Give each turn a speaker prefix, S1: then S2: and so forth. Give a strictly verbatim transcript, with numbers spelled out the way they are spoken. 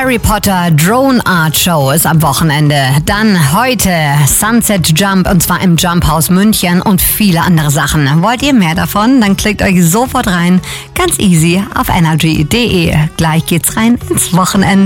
S1: Harry Potter Drone Art Show ist am Wochenende. Dann heute Sunset Jump und zwar im Jump House München und viele andere Sachen. Wollt ihr mehr davon? Dann klickt euch sofort rein. Ganz easy auf energy punkt de. Gleich geht's rein ins Wochenende.